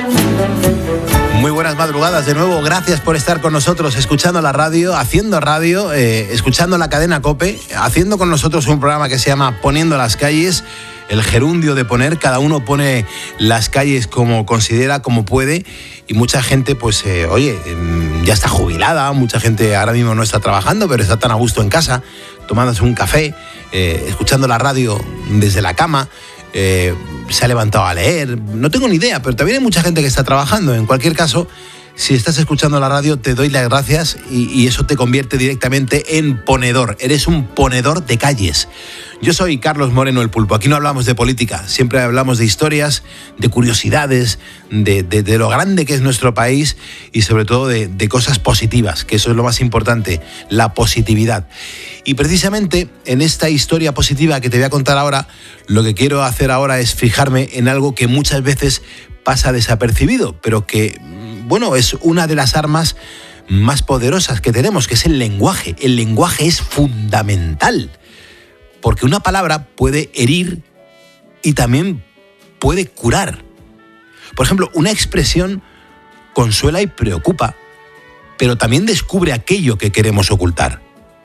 Muy buenas madrugadas de nuevo, gracias por estar con nosotros, escuchando la radio, haciendo radio, escuchando la cadena COPE, haciendo con nosotros un programa que se llama Poniendo las calles, el gerundio de poner, cada uno pone las calles como considera, como puede, y mucha gente pues, ya está jubilada, mucha gente ahora mismo no está trabajando, pero está tan a gusto en casa, tomándose un café, escuchando la radio desde la cama. Se ha levantado a leer, no tengo ni idea, pero también hay mucha gente que está trabajando. En cualquier caso, si estás escuchando la radio, te doy las gracias y eso te convierte directamente en ponedor. Eres un ponedor de calles. Yo soy Carlos Moreno el Pulpo. Aquí no hablamos de política, siempre hablamos de historias, de curiosidades, de lo grande que es nuestro país y sobre todo de cosas positivas, que eso es lo más importante, la positividad. Y precisamente en esta historia positiva que te voy a contar ahora, lo que quiero hacer ahora es fijarme en algo que muchas veces pasa desapercibido, pero que, bueno, es una de las armas más poderosas que tenemos, que es el lenguaje. El lenguaje es fundamental, porque una palabra puede herir y también puede curar. Por ejemplo, una expresión consuela y preocupa, pero también descubre aquello que queremos ocultar.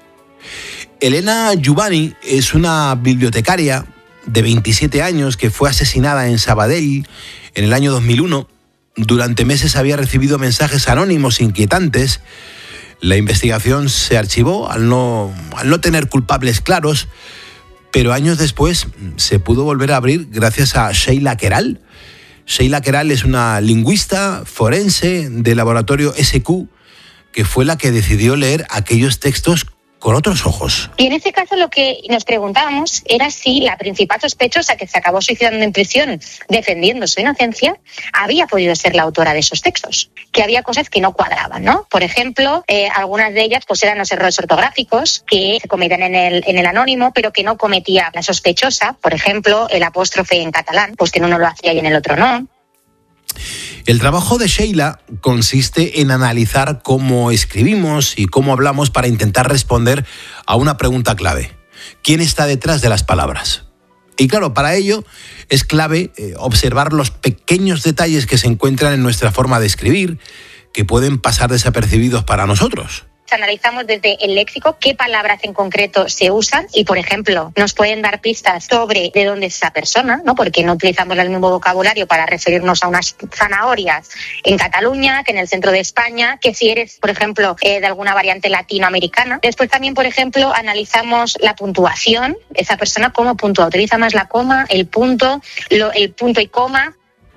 Elena Juvani es una bibliotecaria de 27 años que fue asesinada en Sabadell en el año 2001. Durante meses había recibido mensajes anónimos inquietantes. La investigación se archivó al no tener culpables claros, pero años después se pudo volver a abrir gracias a Sheila Queralt. Sheila Queralt es una lingüista forense del laboratorio SQ que fue la que decidió leer aquellos textos con otros ojos. Y en ese caso lo que nos preguntábamos era si la principal sospechosa que se acabó suicidando en prisión defendiendo su inocencia había podido ser la autora de esos textos, que había cosas que no cuadraban, ¿no? Por ejemplo, algunas de ellas pues eran los errores ortográficos que se cometían en el anónimo, pero que no cometía la sospechosa. Por ejemplo, el apóstrofe en catalán, pues que en uno lo hacía y en el otro no. El trabajo de Sheila consiste en analizar cómo escribimos y cómo hablamos para intentar responder a una pregunta clave. ¿Quién está detrás de las palabras? Y claro, para ello es clave observar los pequeños detalles que se encuentran en nuestra forma de escribir, que pueden pasar desapercibidos para nosotros. Analizamos desde el léxico qué palabras en concreto se usan y, por ejemplo, nos pueden dar pistas sobre de dónde es esa persona, ¿no? Porque no utilizamos el mismo vocabulario para referirnos a unas zanahorias en Cataluña que en el centro de España, que si eres, por ejemplo, de alguna variante latinoamericana. Después también, por ejemplo, analizamos la puntuación, esa persona cómo puntúa, utiliza más la coma, el punto y coma.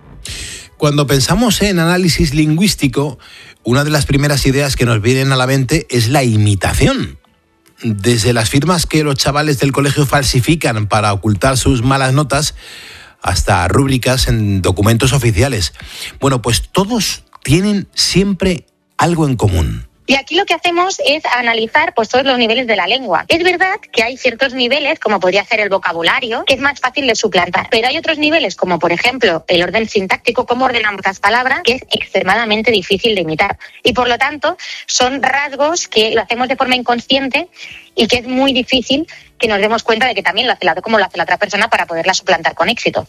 Cuando pensamos en análisis lingüístico, una de las primeras ideas que nos vienen a la mente es la imitación. Desde las firmas que los chavales del colegio falsifican para ocultar sus malas notas hasta rúbricas en documentos oficiales. Bueno, pues todos tienen siempre algo en común. Y aquí lo que hacemos es analizar pues todos los niveles de la lengua. Es verdad que hay ciertos niveles, como podría ser el vocabulario, que es más fácil de suplantar. Pero hay otros niveles, como por ejemplo el orden sintáctico, cómo ordenamos las palabras, que es extremadamente difícil de imitar. Y por lo tanto, son rasgos que lo hacemos de forma inconsciente y que es muy difícil que nos demos cuenta de que también lo hace como lo hace la otra persona para poderla suplantar con éxito.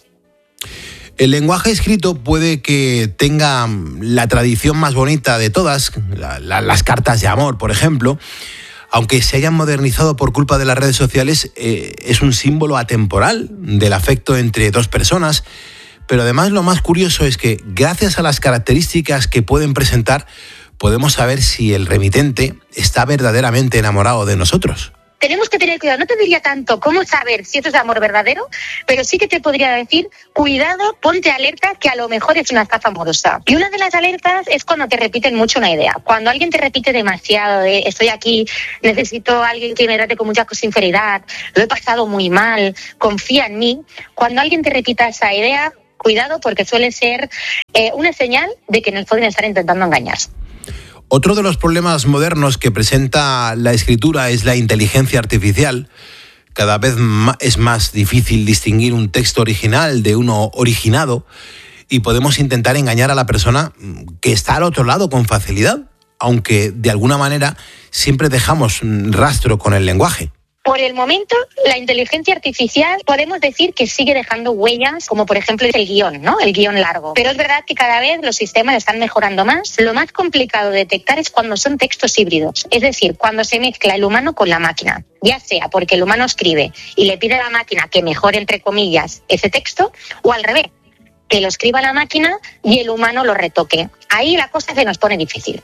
El lenguaje escrito puede que tenga la tradición más bonita de todas, las cartas de amor, por ejemplo, aunque se hayan modernizado por culpa de las redes sociales, es un símbolo atemporal del afecto entre dos personas, pero además lo más curioso es que gracias a las características que pueden presentar, podemos saber si el remitente está verdaderamente enamorado de nosotros. Tenemos que tener cuidado, no te diría tanto cómo saber si esto es amor verdadero, pero sí que te podría decir, cuidado, ponte alerta que a lo mejor es una estafa amorosa. Y una de las alertas es cuando te repiten mucho una idea. Cuando alguien te repite demasiado de estoy aquí, necesito a alguien que me trate con mucha sinceridad, lo he pasado muy mal, confía en mí. Cuando alguien te repita esa idea, cuidado porque suele ser una señal de que nos pueden estar intentando engañar. Otro de los problemas modernos que presenta la escritura es la inteligencia artificial. Cada vez es más difícil distinguir un texto original de uno originado y podemos intentar engañar a la persona que está al otro lado con facilidad, aunque de alguna manera siempre dejamos rastro con el lenguaje. Por el momento, la inteligencia artificial podemos decir que sigue dejando huellas, como por ejemplo el guión, ¿no? El guión largo. Pero es verdad que cada vez los sistemas están mejorando más. Lo más complicado de detectar es cuando son textos híbridos, es decir, cuando se mezcla el humano con la máquina, ya sea porque el humano escribe y le pide a la máquina que mejore, entre comillas, ese texto, o al revés, que lo escriba la máquina y el humano lo retoque. Ahí la cosa se nos pone difícil.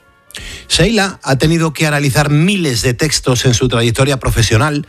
Sheila ha tenido que analizar miles de textos en su trayectoria profesional.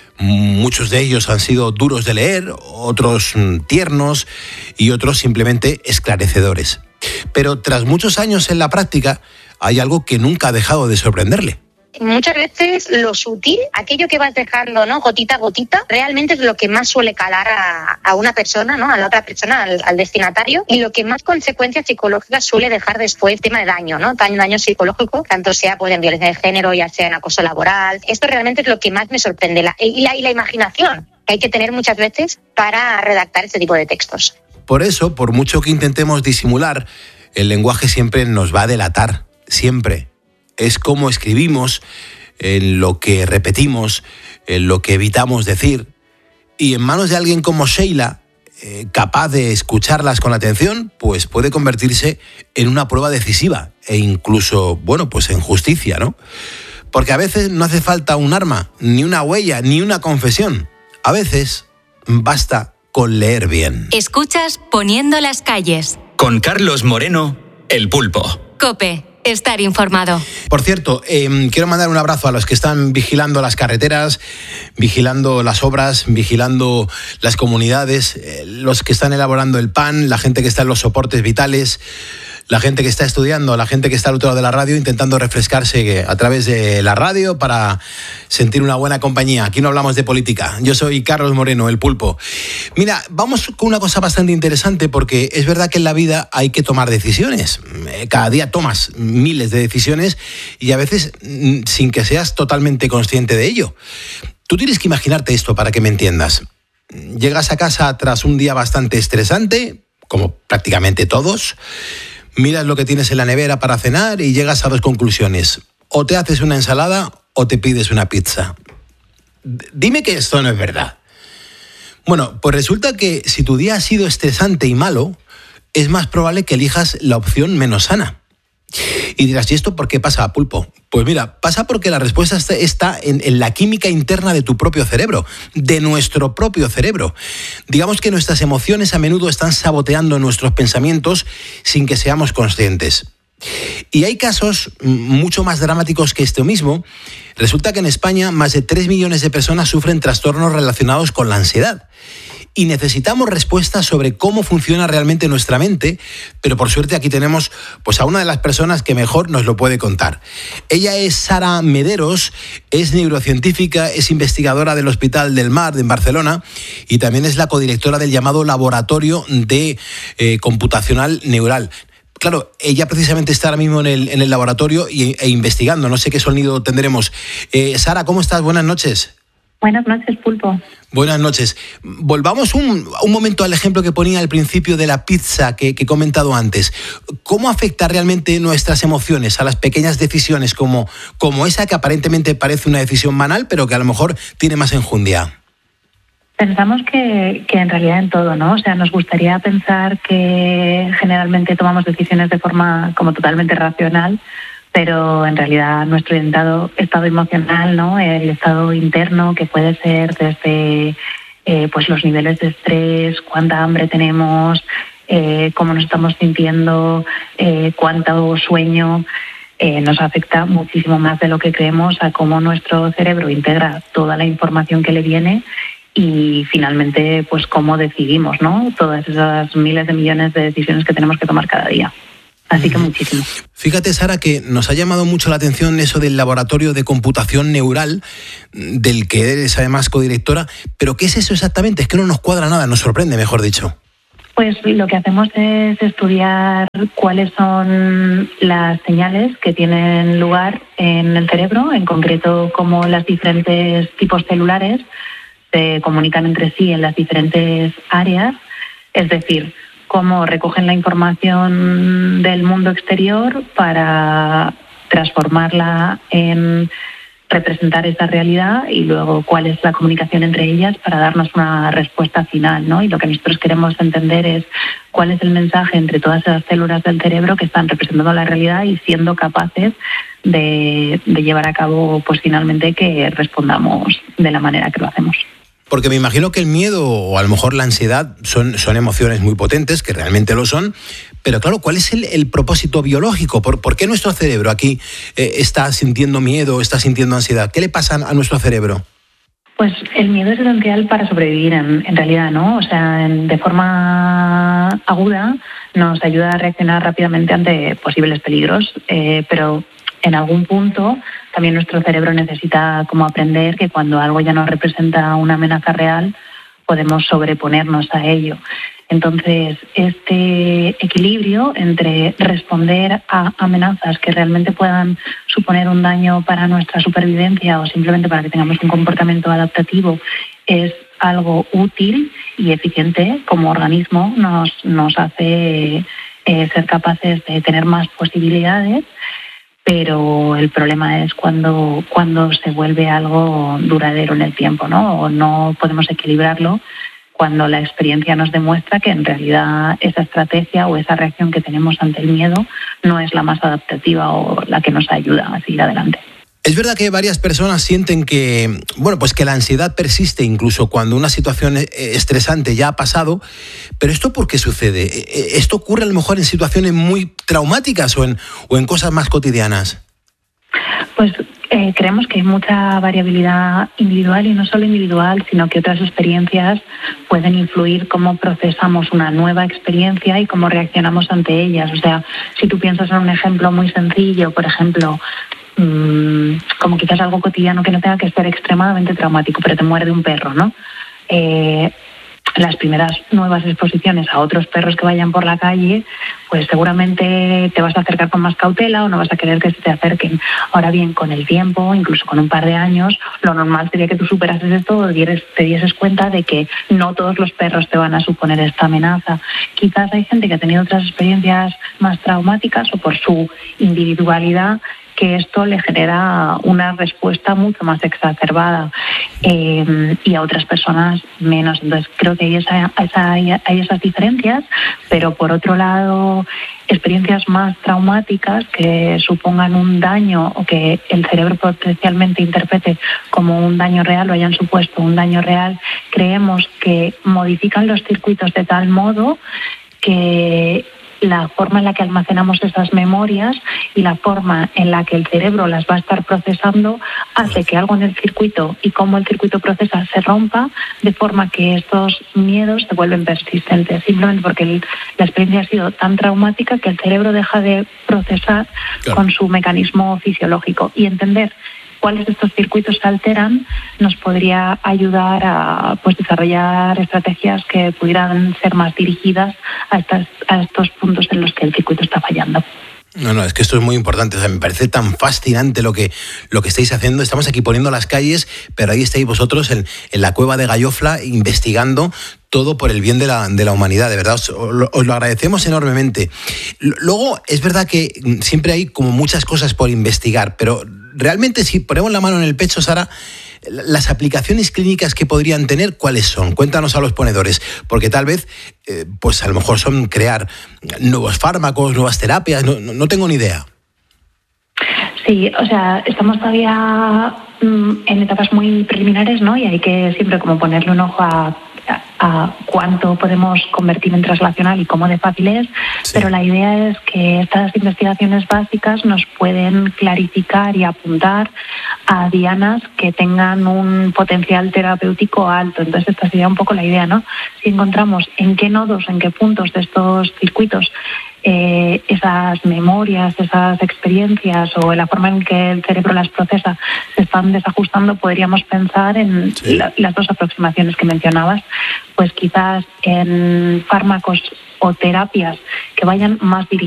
Muchos de ellos han sido duros de leer, otros tiernos y otros simplemente esclarecedores. Pero tras muchos años en la práctica, hay algo que nunca ha dejado de sorprenderle. Muchas veces lo sutil, aquello que vas dejando, ¿no? Gotita a gotita, realmente es lo que más suele calar a una persona, ¿no? A la otra persona, al destinatario, y lo que más consecuencias psicológicas suele dejar después, tema de daño, ¿no? Daño psicológico, tanto sea pues, en violencia de género, ya sea en acoso laboral. Esto realmente es lo que más me sorprende, y la imaginación que hay que tener muchas veces para redactar este tipo de textos. Por eso, por mucho que intentemos disimular, el lenguaje siempre nos va a delatar, siempre. Es cómo escribimos, en lo que repetimos, en lo que evitamos decir. Y en manos de alguien como Sheila, capaz de escucharlas con atención, pues puede convertirse en una prueba decisiva e incluso, bueno, pues en justicia, ¿no? Porque a veces no hace falta un arma, ni una huella, ni una confesión. A veces basta con leer bien. Escuchas Poniendo las calles. Con Carlos Moreno, El Pulpo. COPE. Estar informado. Por cierto, quiero mandar un abrazo a los que están vigilando las carreteras, vigilando las obras, vigilando las comunidades, los que están elaborando el pan, la gente que está en los soportes vitales, la gente que está estudiando, la gente que está al otro lado de la radio intentando refrescarse a través de la radio para sentir una buena compañía. Aquí no hablamos de política. Yo soy Carlos Moreno, El Pulpo. Mira, vamos con una cosa bastante interesante porque es verdad que en la vida hay que tomar decisiones. Cada día tomas miles de decisiones y a veces sin que seas totalmente consciente de ello. Tú tienes que imaginarte esto para que me entiendas. Llegas a casa tras un día bastante estresante, como prácticamente todos. Miras lo que tienes en la nevera para cenar y llegas a dos conclusiones. O te haces una ensalada o te pides una pizza. Dime que esto no es verdad. Bueno, pues resulta que si tu día ha sido estresante y malo, es más probable que elijas la opción menos sana. Y dirás, ¿y esto por qué pasa, Pulpo? Pues mira, pasa porque la respuesta está en la química interna de tu propio cerebro, de nuestro propio cerebro. Digamos que nuestras emociones a menudo están saboteando nuestros pensamientos sin que seamos conscientes. Y hay casos mucho más dramáticos que este mismo. Resulta que en España más de 3 millones de personas sufren trastornos relacionados con la ansiedad. Y necesitamos respuestas sobre cómo funciona realmente nuestra mente, pero por suerte aquí tenemos pues, a una de las personas que mejor nos lo puede contar. Ella es Sara Mederos, es neurocientífica, es investigadora del Hospital del Mar en Barcelona y también es la codirectora del llamado Laboratorio de Computacional Neural. Claro, ella precisamente está ahora mismo en el laboratorio e investigando, no sé qué sonido tendremos. Sara, ¿cómo estás? Buenas noches. Buenas noches, Pulpo. Buenas noches. Volvamos un momento al ejemplo que ponía al principio de la pizza que he comentado antes. ¿Cómo afecta realmente nuestras emociones a las pequeñas decisiones como esa que aparentemente parece una decisión banal, pero que a lo mejor tiene más enjundia? Pensamos que en realidad en todo, ¿no? O sea, nos gustaría pensar que generalmente tomamos decisiones de forma como totalmente racional, pero en realidad nuestro estado emocional, ¿no? El estado interno, que puede ser desde pues los niveles de estrés, cuánta hambre tenemos, cómo nos estamos sintiendo, cuánto sueño, nos afecta muchísimo más de lo que creemos a cómo nuestro cerebro integra toda la información que le viene y finalmente pues cómo decidimos, ¿no? Todas esas miles de millones de decisiones que tenemos que tomar cada día. Así que muchísimo. Fíjate, Sara, que nos ha llamado mucho la atención eso del laboratorio de computación neural, del que eres además codirectora, pero ¿qué es eso exactamente? Es que no nos cuadra nada, nos sorprende, mejor dicho. Pues lo que hacemos es estudiar cuáles son las señales que tienen lugar en el cerebro, en concreto cómo los diferentes tipos celulares se comunican entre sí en las diferentes áreas, es decir, cómo recogen la información del mundo exterior para transformarla en representar esa realidad y luego cuál es la comunicación entre ellas para darnos una respuesta final, ¿no? Y lo que nosotros queremos entender es cuál es el mensaje entre todas esas células del cerebro que están representando la realidad y siendo capaces de llevar a cabo, pues finalmente, que respondamos de la manera que lo hacemos. Porque me imagino que el miedo o a lo mejor la ansiedad son emociones muy potentes, que realmente lo son, pero claro, ¿cuál es el propósito biológico? ¿Por qué nuestro cerebro aquí está sintiendo miedo, está sintiendo ansiedad? ¿Qué le pasa a nuestro cerebro? Pues el miedo es esencial para sobrevivir en realidad, ¿no? O sea, de forma aguda nos ayuda a reaccionar rápidamente ante posibles peligros, pero en algún punto también nuestro cerebro necesita como aprender que cuando algo ya no representa una amenaza real, podemos sobreponernos a ello. Entonces, este equilibrio entre responder a amenazas que realmente puedan suponer un daño para nuestra supervivencia o simplemente para que tengamos un comportamiento adaptativo es algo útil y eficiente como organismo, nos hace ser capaces de tener más posibilidades. Pero el problema es cuando se vuelve algo duradero en el tiempo, ¿no? O no podemos equilibrarlo cuando la experiencia nos demuestra que en realidad esa estrategia o esa reacción que tenemos ante el miedo no es la más adaptativa o la que nos ayuda a seguir adelante. Es verdad que varias personas sienten que, pues que la ansiedad persiste incluso cuando una situación estresante ya ha pasado, pero ¿esto por qué sucede? ¿Esto ocurre a lo mejor en situaciones muy traumáticas o en cosas más cotidianas? Pues creemos que hay mucha variabilidad individual y no solo individual, sino que otras experiencias pueden influir cómo procesamos una nueva experiencia y cómo reaccionamos ante ellas. O sea, si tú piensas en un ejemplo muy sencillo, por ejemplo, como quizás algo cotidiano que no tenga que ser extremadamente traumático, pero te muerde un perro, ¿no? Las primeras nuevas exposiciones a otros perros que vayan por la calle, pues seguramente te vas a acercar con más cautela o no vas a querer que se te acerquen. Ahora bien, con el tiempo, incluso con un par de años, lo normal sería que tú superases esto o te dieses cuenta de que no todos los perros te van a suponer esta amenaza. Quizás hay gente que ha tenido otras experiencias más traumáticas o por su individualidad que esto le genera una respuesta mucho más exacerbada y a otras personas menos. Entonces creo que hay esas diferencias, pero por otro lado, experiencias más traumáticas que supongan un daño o que el cerebro potencialmente interprete como un daño real o hayan supuesto un daño real, creemos que modifican los circuitos de tal modo que la forma en la que almacenamos esas memorias y la forma en la que el cerebro las va a estar procesando hace que algo en el circuito y cómo el circuito procesa se rompa, de forma que estos miedos se vuelven persistentes, simplemente porque la experiencia ha sido tan traumática que el cerebro deja de procesar con su mecanismo fisiológico. Y entender cuáles de estos circuitos se alteran nos podría ayudar a desarrollar estrategias que pudieran ser más dirigidas a estos puntos en los que el circuito está fallando. No, es que esto es muy importante. O sea, me parece tan fascinante lo que estáis haciendo. Estamos aquí poniendo las calles, pero ahí estáis vosotros en la cueva de Gallofla investigando todo por el bien de la humanidad. De verdad, os lo agradecemos enormemente. Luego, es verdad que siempre hay como muchas cosas por investigar, pero realmente si ponemos la mano en el pecho, Sara, las aplicaciones clínicas que podrían tener, ¿cuáles son? Cuéntanos a los ponedores, porque tal vez, pues a lo mejor son crear nuevos fármacos, nuevas terapias, no tengo ni idea. Sí, o sea, estamos todavía en etapas muy preliminares, ¿no? Y hay que siempre como ponerle un ojo a cuánto podemos convertir en translacional y cómo de fácil es, sí. Pero la idea es que estas investigaciones básicas nos pueden clarificar y apuntar a dianas que tengan un potencial terapéutico alto. Entonces esta sería un poco la idea, ¿no? Si encontramos en qué nodos, en qué puntos de estos circuitos esas memorias, esas experiencias o la forma en que el cerebro las procesa se están desajustando, podríamos pensar en las dos aproximaciones que mencionabas, pues quizás en fármacos o terapias que vayan más dirigidas